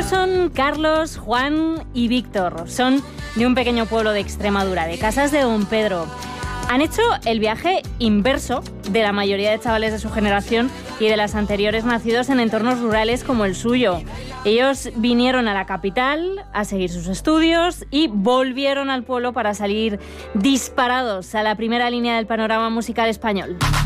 Ellos son Carlos, Juan y Víctor. Son de un pequeño pueblo de Extremadura, de Casas de Don Pedro. Han hecho el viaje inverso de la mayoría de chavales de su generación y de las anteriores nacidos en entornos rurales como el suyo. Ellos vinieron a la capital a seguir sus estudios y volvieron al pueblo para salir disparados a la primera línea del panorama musical español.